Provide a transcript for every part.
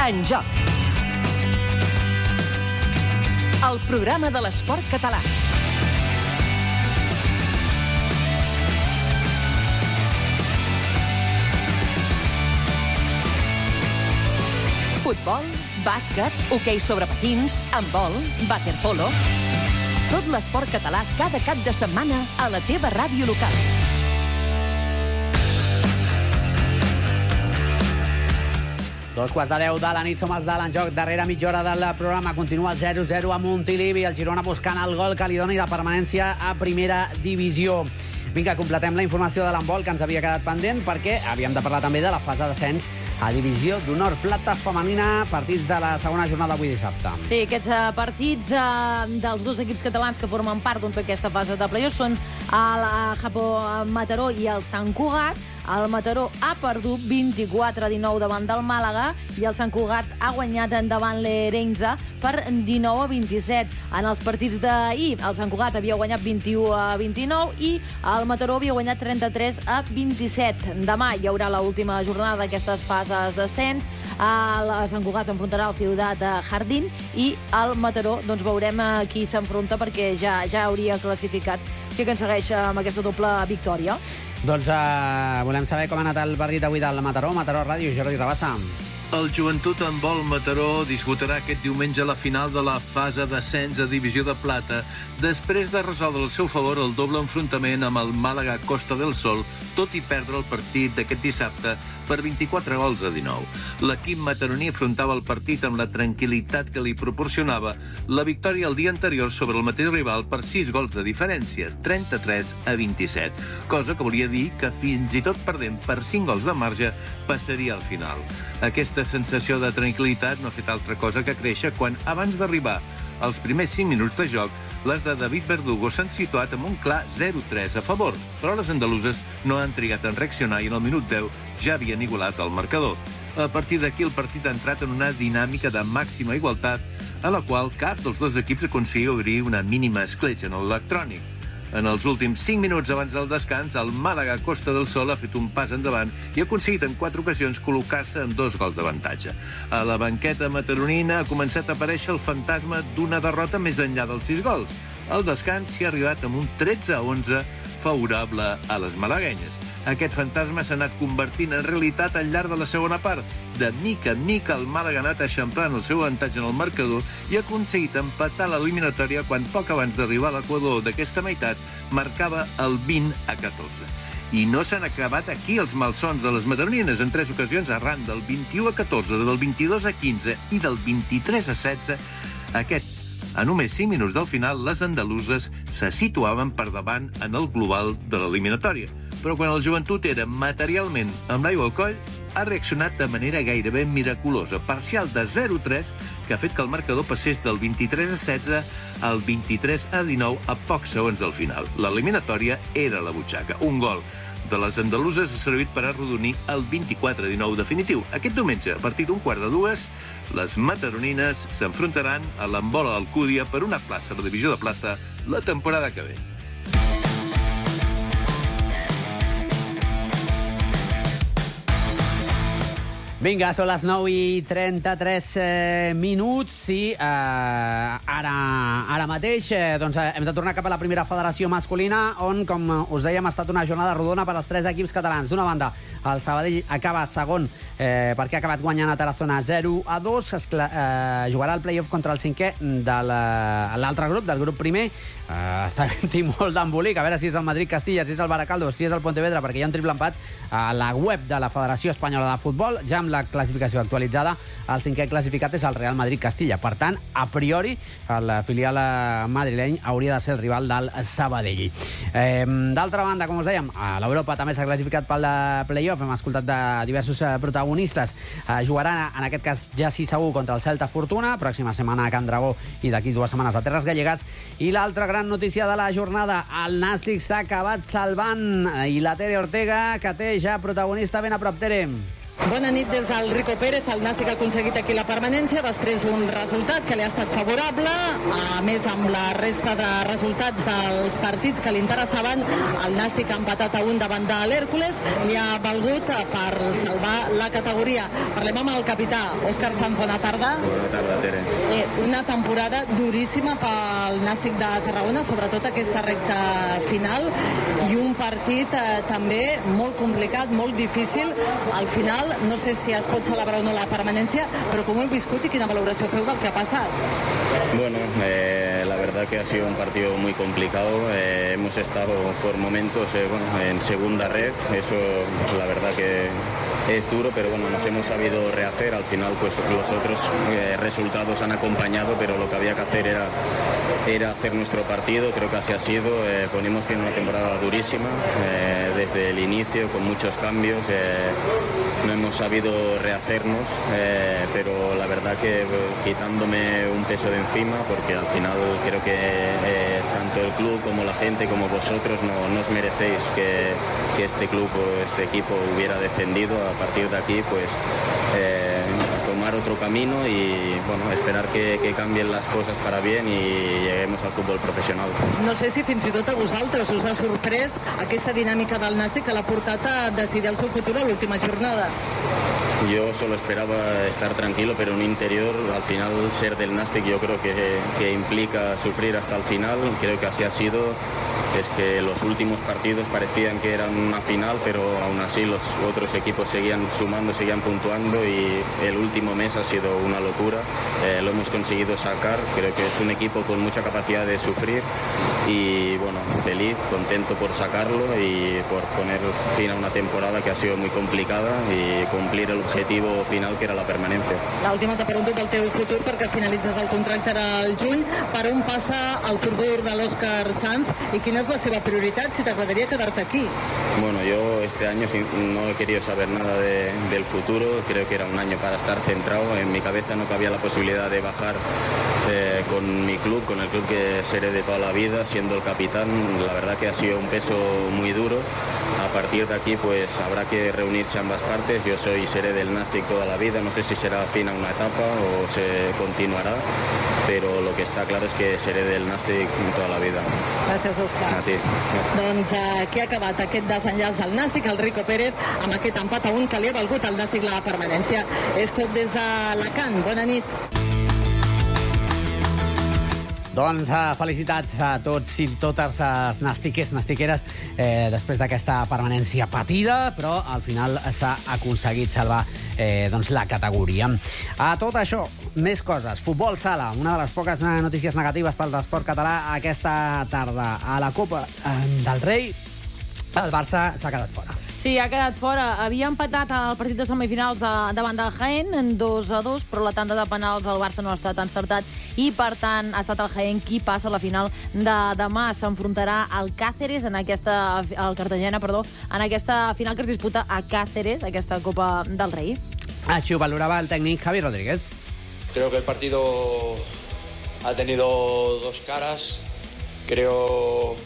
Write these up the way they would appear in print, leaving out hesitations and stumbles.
En joc. El programa de l'esport català. Futbol, bàsquet, hoquei sobre patins, handbol, waterpolo... Tot l'esport català cada cap de setmana a la teva ràdio local. Dos quarts de 10 de la nit, som els de l'Enjoc. Darrere mitja hora del programa continua el 0-0 a Montilivi. El Girona buscant el gol que li doni la permanència a primera divisió. Vinga, completem la informació de l'handbol que ens havia quedat pendent perquè havíem de parlar també de la fase d'ascens a divisió d'honor plata femenina, partits de la segona jornada avui dissabte. Sí, aquests partits dels dos equips catalans que formen part d'aquesta fase de play-off són el Japó Mataró i el Sant Cugat. El Mataró ha perdut 24-19 davant del Màlaga i el Sant Cugat ha guanyat davant l'Erenza per 19-27. En els partits d'ahir, el Sant Cugat havia guanyat 21-29 i el Mataró havia guanyat 33-27. Demà hi haurà l'última jornada d'aquestes fases d'ascens. El Sant Cugat s'enfrontarà al Ciutat Jardín i el Mataró doncs veurem qui s'enfronta perquè ja hauria classificat si aconsegueix amb aquesta doble victòria. Doncs volem saber com ha anat el partit avui del Mataró. Mataró Ràdio, Jordi Rabassa. El Joventut Handbol Mataró disputarà aquest diumenge la final de la fase d'ascens a Divisió de Plata després de resoldre al seu favor el doble enfrontament amb el Màlaga Costa del Sol, tot i perdre el partit d'aquest dissabte per 24-19. L'equip mataroní afrontava el partit amb la tranquil·litat que li proporcionava la victòria el dia anterior sobre el mateix rival per 6 gols de diferència, 33-27, cosa que volia dir que fins i tot perdent per 5 gols de marge passaria al final. Aquesta sensació de tranquil·litat no ha fet altra cosa que créixer quan, abans d'arribar als primers 5 minuts de joc, les de David Verdugo s'han situat amb un clar 0-3 a favor, però les andaluses no han trigat en reaccionar i en el minut 10 ja havien igualat el marcador. A partir d'aquí el partit ha entrat en una dinàmica de màxima igualtat a la qual cap dels dos equips aconseguia obrir una mínima escletxa en l'electrònic. En els últims 5 minuts abans del descans, el Màlaga Costa del Sol ha fet un pas endavant i ha aconseguit en 4 ocasions col·locar-se amb 2 gols d'avantatge. A la banqueta mataronina ha començat a aparèixer el fantasma d'una derrota més enllà dels 6 gols. Al descans s'hi ha arribat amb un 13-11 favorable a les malaguenyes. Aquest fantasma s'ha anat convertint en realitat al llarg de la segona part. De mica en mica, el Màlaga ha anat eixamplant el seu avantatge en el marcador i ha aconseguit empatar l'eliminatòria quan poc abans d'arribar a l'equador d'aquesta meitat marcava el 20-14. I no s'han acabat aquí els malsons de les mataronines. En 3 ocasions, arran del 21-14, del 22-15 i del 23-16, a només 5 minuts del final, les andaluses se situaven per davant en el global de l'eliminatòria. Però quan el Joventut era materialment amb l'aigua al coll, ha reaccionat de manera gairebé miraculosa, parcial de 0-3, que ha fet que el marcador passés del 23-16 al 23-19 a pocs segons del final. L'eliminatòria era a la butxaca. Un gol de les andaluses ha servit per arrodonir el 24-19 definitiu. Aquest diumenge, a partir d'un quart de 2, les mataronines s'enfrontaran a l'Handbol Alcúdia per una plaça a la Divisió de Plata la temporada que ve. Vinga, són les 9:33 minuts i ara mateix doncs, hem de tornar cap a la primera federació masculina on, com us dèiem, ha estat una jornada rodona per als 3 equips catalans. D'una banda, el Sabadell acaba segon perquè ha acabat guanyant a Tarazona 0-2. Jugarà el play-off contra el 5è de l'altre grup, del grup primer. Està havent-hi molt d'embolic, a veure si és el Madrid-Castilla, si és el Baracaldo, si és el Pontevedra, perquè hi ha un triple empat a la web de la Federació Espanyola de Futbol, ja amb la classificació actualitzada. El 5è classificat és el Real Madrid-Castilla. Per tant, a priori, el filial madrileny hauria de ser el rival del Sabadell. D'altra banda, com us dèiem, a l'Europa també s'ha classificat pel play-off. Hem escoltat de diversos protagonistes. Jugarà, en aquest cas, ja sí segur, contra el Celta Fortuna, pròxima setmana a Can Dragó i d'aquí 2 setmanes a Terres Gallegues. I l'altra gran notícia de la jornada, el Nàstic s'ha acabat salvant i la Tere Ortega, que té ja protagonista ben a prop. Tere. Bona nit des del Rico Pérez. El Nàstic ha aconseguit aquí la permanència després d'un resultat que li ha estat favorable. A més, amb la resta de resultats dels partits que li interessaven, el Nàstic ha empatat a 1 davant de l'Hèrcules. Li ha valgut per salvar la categoria. Parlem amb el capità, Òscar Sanz. Bona tarda. Bona tarda, Tere. Una temporada duríssima pel Nàstic de Tarragona, sobretot aquesta recta final, i un partit també molt complicat, molt difícil. Al final, no sé si es pot celebrar o no la permanència, pero ¿cómo he viscut y quina valoració feu del que ha pasado? Bueno, la verdad que ha sido un partido muy complicado. Hemos estado por momentos en segunda red. Eso, la verdad que es duro, pero bueno, nos hemos sabido rehacer. Al final, pues los otros resultados han acompañado, pero lo que había que hacer era hacer nuestro partido. Creo que así ha sido. Ponemos fin a una temporada durísima desde el inicio, con muchos cambios. No hemos sabido rehacernos, pero la verdad que quitándome un peso de encima, porque al final creo que tanto el club como la gente como vosotros no os merecéis que este club o este equipo hubiera descendido. A partir de aquí, pues tomar otro camino y bueno, esperar que cambien las cosas para bien y lleguemos al fútbol profesional. No sé si fins i tot a vosaltres us ha sorprès aquesta dinàmica del Nàstic que l'ha portat a decidir el seu futur a l'última jornada. Yo solo esperaba estar tranquilo, pero en un interior, al final, ser del Nàstic yo creo que implica sufrir hasta el final. Creo que así ha sido. Es que los últimos partidos parecían que eran una final, pero aún así los otros equipos seguían sumando, seguían puntuando y el último mes ha sido una locura. Lo hemos conseguido sacar. Creo que es un equipo con mucha capacidad de sufrir y bueno, feliz, contento por sacarlo y por poner fin a una temporada que ha sido muy complicada y cumplir el objetivo final que era la permanencia. L'última te pregunto pel teu futur perquè finalitzes el contracte al juny. Per on passa el futur de l'Òscar Sanz i quina és la seva prioritat, si t'agradaria quedar-te aquí? Bueno, yo este año no he querido saber nada del futuro. Creo que era un año para estar centrado. En mi cabeza no cabía la posibilidad de bajar con mi club, con el club que seré de toda la vida, siendo el capitán. La verdad que ha sido un peso muy duro. A partir de aquí, pues habrá que reunirse ambas partes. Yo soy y seré del Nàstic toda la vida. No sé si será fin a una etapa o se continuará, pero lo que está claro es que seré del Nàstic toda la vida. Gràcies, Òscar. A ti. Doncs aquí ha acabat aquest desenllaç del Nàstic, el Rico Pérez, amb aquest empat a 1 que li ha valgut al Nàstic la permanència. És tot des d'Alacant. Bona nit. Doncs felicitats a tots i totes els nàstiquers, nàstiqueres, després d'aquesta permanència patida, però al final s'ha aconseguit salvar doncs la categoria. A tot això, més coses. Futbol sala, una de les poques notícies negatives pel esport català aquesta tarda. A la Copa del Rei, el Barça s'ha quedat fora. Sí, ha quedat fora. Havia empatat el partit de semifinals davant del Jaén en 2-2, però la tanda de penals del Barça no ha estat encertat i, per tant, ha estat el Jaén qui passa a la final de demà. S'enfrontarà al Cáceres, al Cartagena, en aquesta final que es disputa a Cáceres, aquesta Copa del Rei. Així ho valorava el tècnic Javi Rodríguez. Creo que el partido ha tenido dos caras. Creo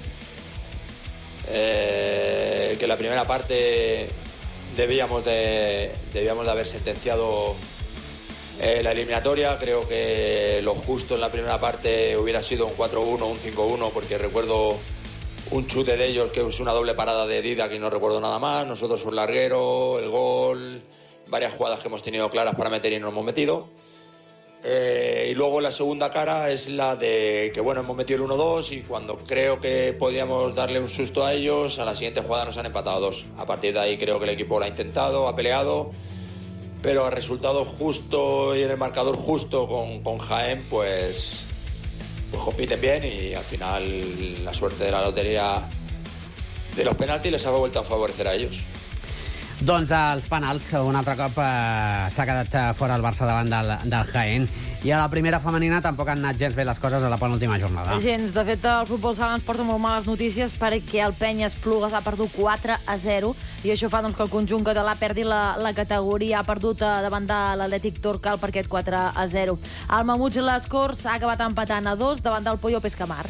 que la primera parte debíamos de haber sentenciado la eliminatoria. Creo que lo justo en la primera parte hubiera sido un 4-1, un 5-1, porque recuerdo un chute de ellos que es una doble parada de Didac y no recuerdo nada más. Nosotros un larguero, el gol, varias jugadas que hemos tenido claras para meter y no hemos metido. Y luego la segunda cara es la de que, bueno, hemos metido el 1-2 y cuando creo que podíamos darle un susto a ellos, a la siguiente jugada nos han empatado 2. A partir de ahí creo que el equipo lo ha intentado, ha peleado, pero el resultado justo y en el marcador justo con Jaén, pues compiten bien y al final la suerte de la lotería de los penaltis les ha vuelto a favorecer a ellos. Doncs els penals, un altre cop s'ha quedat fora el Barça davant del Jaén. I a la primera femenina tampoc han anat gens bé les coses a la penúltima jornada. Gens. De fet, el futbol sala ens porta molt males notícies perquè el Penya Esplugues ha perdut 4-0 i això fa que el conjunt català perdi la categoria. Ha perdut davant de l'Atlètic Torcal per aquest 4-0. El Mamuts i les Corts ha acabat empatant a 2 davant del Pollo Pescamar.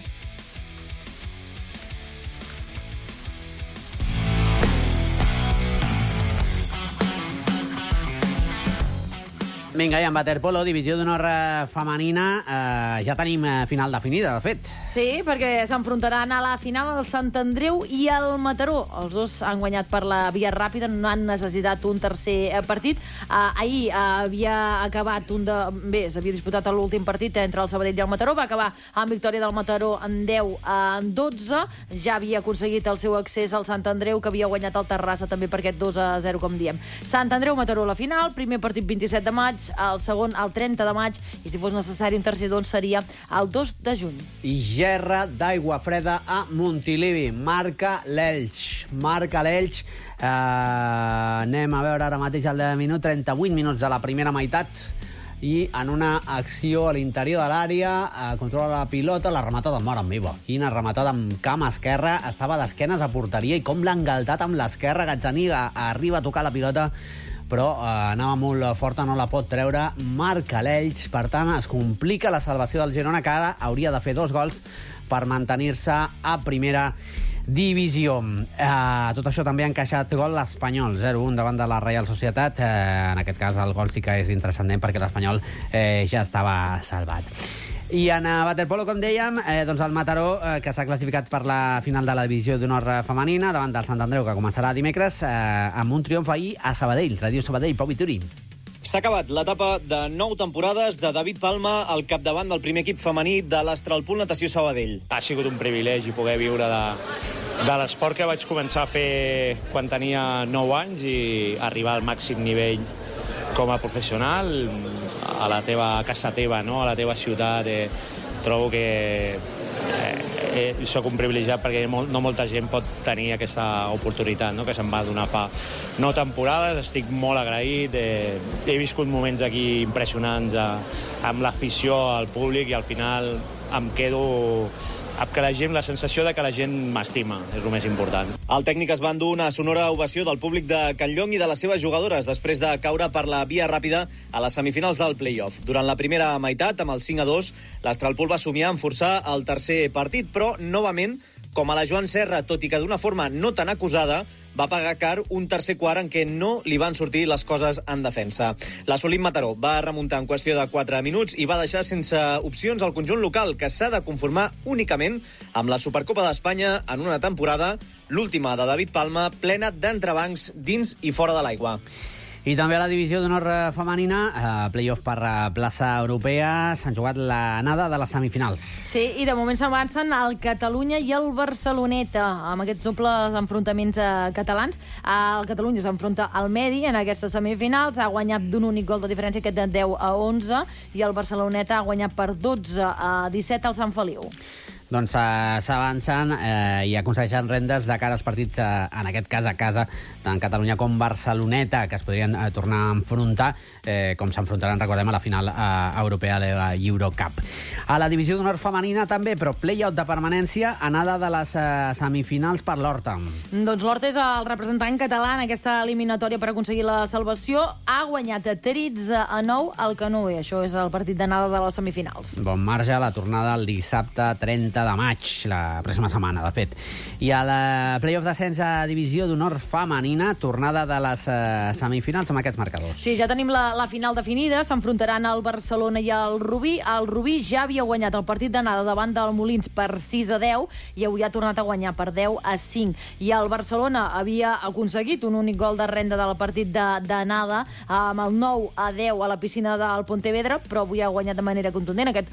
Vinga, i en waterpolo, divisió d'honor femenina, ja tenim final definida, de fet. Sí, perquè s'enfrontaran a la final el Sant Andreu i el Mataró. Els dos han guanyat per la via ràpida, no han necessitat un tercer partit. Ahir havia acabat s'havia disputat l'últim partit entre el Sabadell i el Mataró, va acabar amb victòria del Mataró en 10-12. Ja havia aconseguit el seu accés al Sant Andreu, que havia guanyat el Terrassa també per aquest 2-0, com diem. Sant Andreu-Mataró a la final, primer partit 27 de maig, el segon el 30 de maig, i si fos necessari un tercer, doncs seria el 2 de juny. I gerra d'aigua freda a Montilivi. Marca l'Elx. Anem a veure ara mateix el minut 38 minuts de la primera meitat, i en una acció a l'interior de l'àrea controla la pilota, la rematada amb mare meva. Quina rematada amb cama esquerra, estava d'esquenes a porteria, i com l'ha engaltat amb l'esquerra. Gazzaniga arriba a tocar la pilota, però anava molt forta, no la pot treure. Marca l'Elx, per tant es complica la salvació del Girona, que ara hauria de fer 2 gols per mantenir-se a primera divisió. Tot això també ha encaixat gol l'Espanyol, 0-1 davant de la Reial Societat. En aquest cas el gol sí que és intranscendent, perquè l'Espanyol ja estava salvat. I en waterpolo, com dèiem, doncs el Mataró, que s'ha classificat per la final de la divisió d'honor femenina davant del Sant Andreu, que començarà dimecres, amb un triomf ahir a Sabadell. Ràdio Sabadell, Pau Vituri. S'ha acabat l'etapa de 9 temporades de David Palma al capdavant del primer equip femení de l'Astralpool Natació Sabadell. Ha sigut un privilegi poder viure de l'esport que vaig començar a fer quan tenia 9 anys i arribar al màxim nivell com a professional a la teva casa teva, no? A la teva ciutat. Trobo que soc un privilegiat perquè no molta gent pot tenir aquesta oportunitat, no? Que se'm va donar fa 9 temporades. Estic molt agraït. He viscut moments aquí impressionants amb l'afició, al públic, i al final em quedo amb la sensació de que la gent m'estima, és el més important. El tècnic es va endur una sonora ovació del públic de Can Llong i de les seves jugadores després de caure per la via ràpida a les semifinals del play-off. Durant la primera meitat, amb el 5-2, l'Astralpool va somiar en forçar el tercer partit, però, novament, com a la Joan Serra, tot i que d'una forma no tan acusada, va pagar car un tercer quart en què no li van sortir les coses en defensa. L'Assolim Mataró va remuntar en qüestió de 4 minuts i va deixar sense opcions al conjunt local, que s'ha de conformar únicament amb la Supercopa d'Espanya en una temporada, l'última de David Palma, plena d'entrebancs dins i fora de l'aigua. I també a la divisió d'honor femenina, playoff per plaça europea, s'han jugat l'anada de les semifinals. Sí, i de moment s'avancen el Catalunya i el Barceloneta, amb aquests dobles enfrontaments catalans. El Catalunya s'enfronta al Medi en aquestes semifinals, ha guanyat d'un únic gol de diferència, aquest de 10-11, i el Barceloneta ha guanyat per 12-17 al Sant Feliu. Doncs s'avancen i aconsegueixen rendes de cara als partits, en aquest cas a casa, tant Catalunya com Barceloneta, que es podrien tornar a enfrontar, com s'enfrontaran, recordem, a la final europea de la Eurocup. A la divisió d'honor femenina també, però play-out de permanència, anada de les semifinals per l'Horta. Doncs l'Horta és el representant català en aquesta eliminatòria per aconseguir la salvació. Ha guanyat 13-9 al Canoe. Això és el partit d'anada de les semifinals. Bon marge, la tornada el dissabte 30 de maig, la pròxima setmana, de fet. I a la play-off d'ascens a divisió d'honor femenina, tornada de les semifinals amb aquests marcadors. Sí, ja tenim la final definida. S'enfrontaran el Barcelona i el Rubí. El Rubí ja havia guanyat el partit d'anada davant del Molins per 6-10 i avui ha tornat a guanyar per 10-5. I el Barcelona havia aconseguit un únic gol de renda del partit d'anada amb el 9-10 a la piscina del Pontevedra, però avui ha guanyat de manera contundent aquest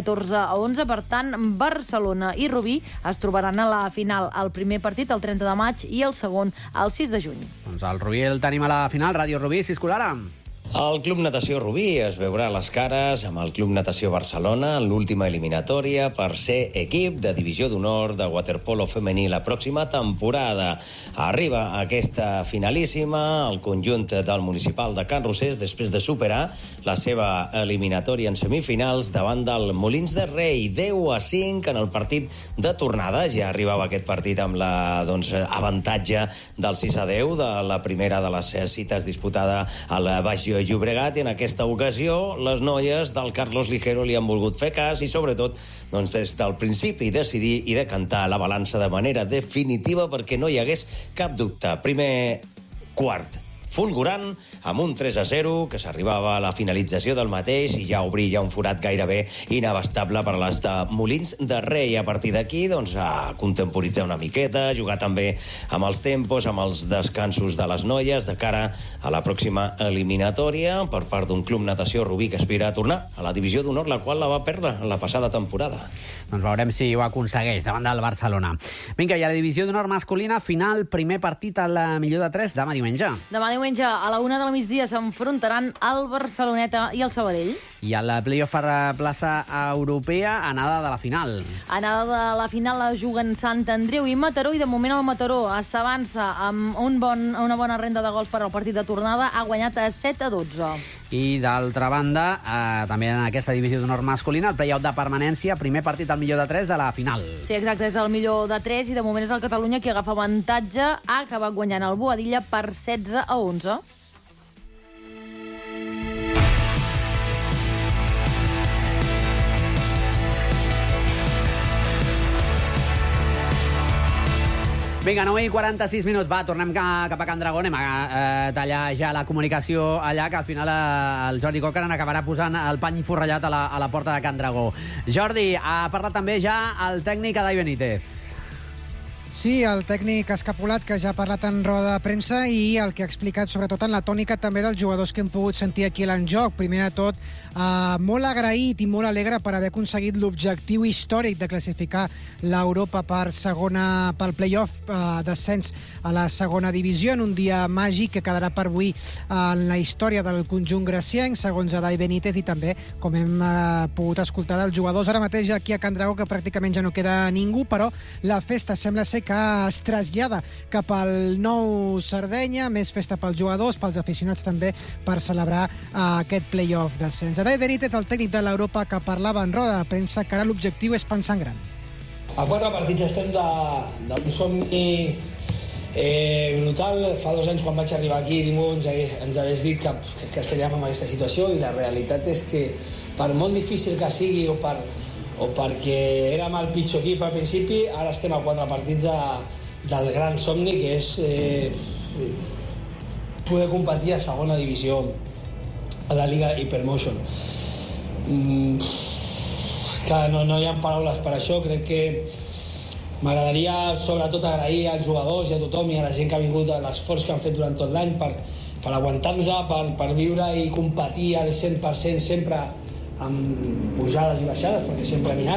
14-11. Per tant, Barcelona i Rubí es trobaran a la final, el primer partit el 30 de maig i el segon el 6 de juny. Doncs el Rubí el tenim a la final. Ràdio Rubí, Siscolara. El Club Natació Rubí es veurà les cares amb el Club Natació Barcelona en l'última eliminatòria per ser equip de divisió d'honor de waterpolo femení la pròxima temporada. Arriba aquesta finalíssima el conjunt del municipal de Can Rosés després de superar la seva eliminatòria en semifinals davant del Molins de Rei, 10-5 en el partit de tornada. Ja arribava aquest partit amb l'avantatge del 6-10 de la primera de les cites disputada al Baix Llobregat, i en aquesta ocasió les noies del Carlos Ligero li han volgut fer cas i sobretot des del principi decidir i decantar la balança de manera definitiva perquè no hi hagués cap dubte. Primer quart fulgurant, amb un 3-0, que s'arribava a la finalització del mateix i ja obria un forat gairebé inabastable per a les de Molins de Rei. A partir d'aquí, doncs, a contemporitzar una miqueta, jugar també amb els tempos, amb els descansos de les noies, de cara a la pròxima eliminatòria per part d'un club natació Rubí que aspira a tornar a la divisió d'honor, la qual la va perdre la passada temporada. Doncs veurem si ho aconsegueix davant del Barcelona. Vinga, i a la divisió d'honor masculina, final, primer partit a la millor de 3, demà diumenge. Demà diumenge, a la 1 del migdia, s'enfrontaran el Barceloneta i el Sabadell. I el playoff per a plaça europea, anada de la final. Anada de la final la juguen Sant Andreu i Mataró, i de moment el Mataró s'avança amb una bona renda de gols per al partit de tornada. Ha guanyat a 7-12. I d'altra banda, també en aquesta divisió d'honor masculina, el play-out de permanència, primer partit al millor de 3 de la final. Sí, exacte, és el millor de 3 i de moment és el Catalunya qui agafa avantatge. Ha acabat guanyant el Boadilla per 16-11. Vinga, 9:46 minuts. Va, tornem cap a Can Dragó. Anem a tallar ja la comunicació allà, que al final el Jordi Cocaran acabarà posant el pany forrellat a la porta de Can Dragó. Jordi, ha parlat també ja el tècnic Adai Benítez. Sí, el tècnic escapulat, que ja ha parlat en roda de premsa, i el que ha explicat sobretot en la tònica també dels jugadors que hem pogut sentir aquí a l'enjoc. Primer de tot, molt agraït i molt alegre per haver aconseguit l'objectiu històric de classificar l'Europa pel play-off d'ascens a la segona divisió, en un dia màgic que quedarà per avui en la història del conjunt gracienc, segons Adai Benítez, i també, com hem pogut escoltar dels jugadors ara mateix aquí a Can Dragó, que pràcticament ja no queda ningú, però la festa sembla ser que es trasllada cap al nou Sardenya, més festa pels jugadors, pels aficionats també, per celebrar aquest play-off d'ascens. Adai Benítez, el tècnic de l'Europa, que parlava en roda de premsa, que ara l'objectiu és pensar en gran. A 4 partits estem d'un somni brutal. Fa 2 anys, quan vaig arribar aquí, ningú ens hagués dit que estaríem en aquesta situació, i la realitat és que, per molt difícil que sigui o perquè érem el pitjor equip al principi, ara estem a 4 partits del gran somni, que és poder competir a segona divisió a la Lliga Hypermotion. És que no hi ha paraules per això. Crec que m'agradaria sobretot agrair als jugadors i a tothom i a la gent que ha vingut, l'esforç que han fet durant tot l'any per aguantar-nos, per viure i competir al 100% sempre, amb pujades i baixades, perquè sempre n'hi ha.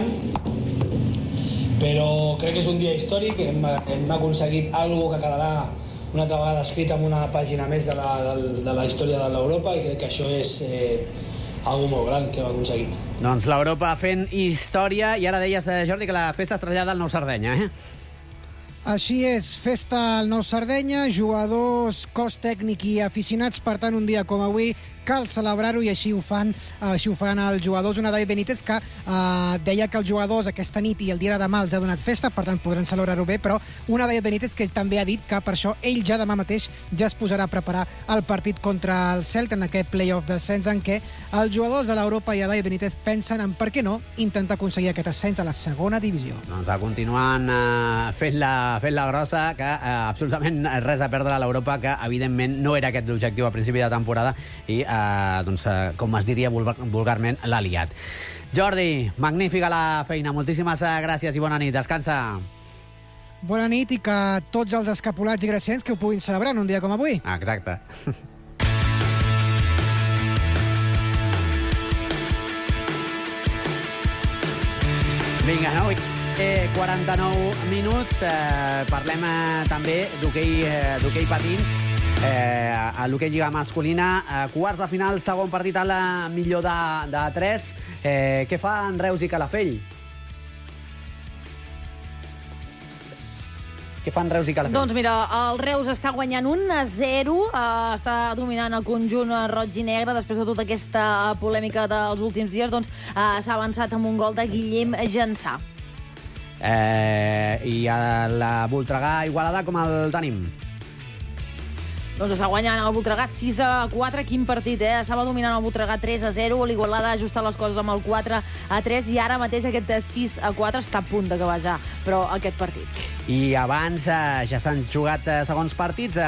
Però crec que és un dia històric. Hem aconseguit alguna que quedarà una altra vegada escrit en una pàgina més de la història de l'Europa, i crec que això és algo molt gran que hem aconseguit. Doncs l'Europa fent història, i ara deies, Jordi, que la festa es trasllada al Nou Sardenya, Així és, festa al Nou Sardenya, jugadors, cos tècnic i aficionats. Per tant, un dia com avui cal celebrar-ho, i així ho faran els jugadors. Un Adai Benítez que deia que els jugadors aquesta nit i el dia de demà els ha donat festa, per tant podran celebrar-ho bé, però un Adai Benítez que també ha dit que per això ell ja demà mateix ja es posarà a preparar el partit contra el Celta en aquest play-off d'ascens, en què els jugadors de l'Europa i Adai Benítez pensen en, per què no, intentar aconseguir aquest ascens a la segona divisió. Doncs continuant fent la grossa, que absolutament res a perdre a l'Europa, que evidentment no era aquest l'objectiu a principi de temporada, i com es diria vulgarment, l'ha liat. Jordi, magnífica la feina, moltíssimes gràcies i bona nit, descansa. Bona nit, i que tots els escapulats i gracients que ho puguin celebrar en un dia com avui. Exacte. Vinga, 49 minuts. Parlem també d'hoquei patins. A l'hoquei lliga masculina, quarts de final, segon partit a la millor de 3. Què fa en Reus i Calafell? Doncs mira, el Reus està guanyant 1-0, està dominant el conjunt roig i negre. Després de tota aquesta polèmica dels últims dies, doncs s'ha avançat amb un gol de Guillem Jansà. I a la Voltregà Igualada com el tenim? Doncs està guanyant el Voltregà 6-4. Quin partit, Estava dominant el Voltregà 3-0. L'Igualada ha ajustat les coses amb el 4-3 i ara mateix aquest 6-4 està a punt d'acabar ja, però aquest partit. I abans ja s'han jugat segons partits.